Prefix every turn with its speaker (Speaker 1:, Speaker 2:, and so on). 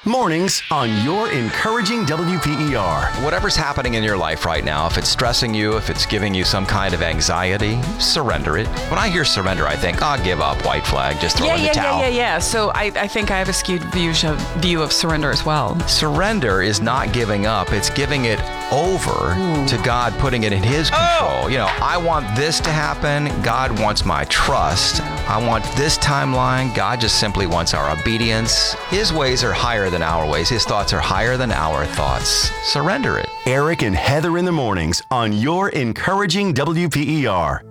Speaker 1: Mornings on your encouraging WPER.
Speaker 2: Whatever's happening in your life right now, if it's stressing you, if it's giving you some kind of anxiety, surrender it. When I hear surrender, I think, give up, white flag, just throw in the towel.
Speaker 3: Yeah. So I think I have a skewed view of surrender as well.
Speaker 2: Surrender is not giving up, it's giving it over to God, putting it in His control. I want this to happen. God wants my trust. I want this timeline. God just simply wants our obedience. His ways are higher than our ways. His thoughts are higher than our thoughts. Surrender it.
Speaker 1: Eric and Heather in the mornings on your encouraging WPER.